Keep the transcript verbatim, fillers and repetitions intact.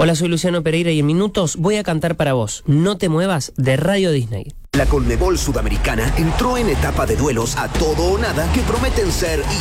Hola, soy Luciano Pereira y en minutos voy a cantar para vos. No te muevas, de Radio Disney. La Conmebol Sudamericana entró en etapa de duelos a todo o nada que prometen ser